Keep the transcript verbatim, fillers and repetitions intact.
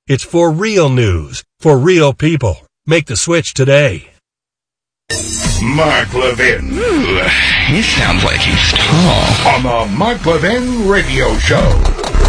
It's for real news, for real people. Make the switch today. Mark Levin. Ooh, he sounds like he's tall. On the Mark Levin Radio Show.